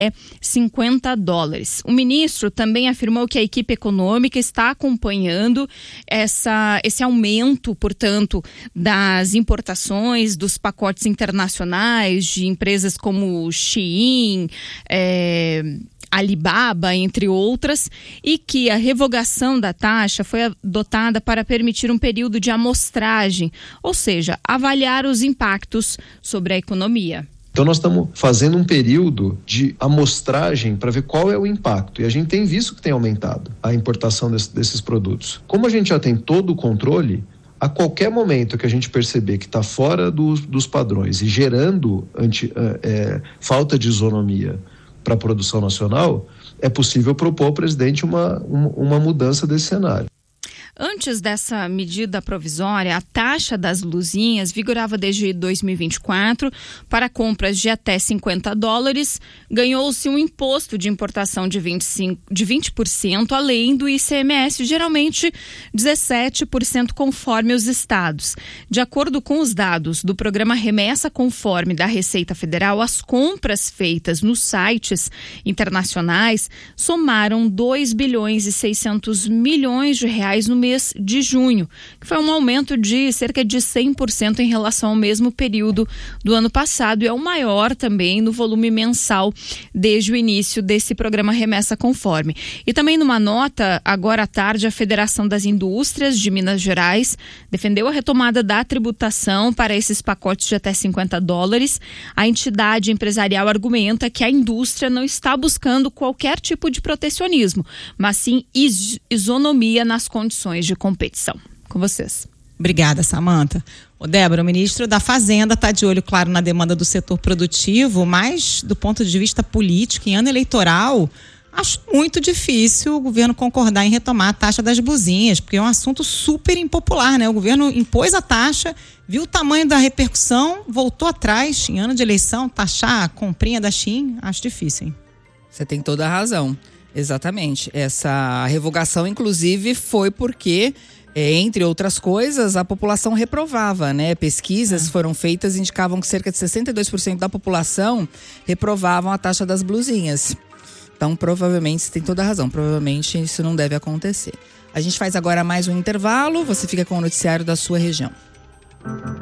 $50. O ministro também afirmou que a equipe econômica está acompanhando esse aumento, portanto, das importações, dos pacotes internacionais de empresas como Shein, Alibaba, entre outras, e que a revogação da taxa foi adotada para permitir um período de amostragem, ou seja, avaliar os impactos sobre a economia. Então nós estamos fazendo um período de amostragem para ver qual é o impacto. E a gente tem visto que tem aumentado a importação desses produtos. Como a gente já tem todo o controle, a qualquer momento que a gente perceber que está fora dos padrões e gerando falta de isonomia para a produção nacional, é possível propor ao presidente uma mudança desse cenário. Antes dessa medida provisória, a taxa das blusinhas vigorava desde 2024 para compras de até $50. Ganhou-se um imposto de importação de 20%, além do ICMS, geralmente 17% conforme os estados. De acordo com os dados do programa Remessa Conforme da Receita Federal, as compras feitas nos sites internacionais somaram R$2,6 bilhões no mês de junho, que foi um aumento de cerca de 100% em relação ao mesmo período do ano passado e é o maior também no volume mensal desde o início desse programa Remessa Conforme. E também numa nota, agora à tarde, a Federação das Indústrias de Minas Gerais defendeu a retomada da tributação para esses pacotes de até $50. A entidade empresarial argumenta que a indústria não está buscando qualquer tipo de protecionismo, mas sim isonomia nas condições de competição. Com vocês. Obrigada, Samantha. Débora, o ministro da Fazenda está de olho, claro, na demanda do setor produtivo, mas do ponto de vista político, em ano eleitoral, acho muito difícil o governo concordar em retomar a taxa das blusinhas, porque é um assunto super impopular, né? O governo impôs a taxa, viu o tamanho da repercussão, voltou atrás em ano de eleição, taxar a comprinha da Shein, acho difícil, hein? Você tem toda a razão. Exatamente. Essa revogação, inclusive, foi porque, entre outras coisas, a população reprovava, né? Pesquisas foram feitas e indicavam que cerca de 62% da população reprovavam a taxa das blusinhas. Então, provavelmente, você tem toda a razão. Provavelmente isso não deve acontecer. A gente faz agora mais um intervalo. Você fica com o noticiário da sua região.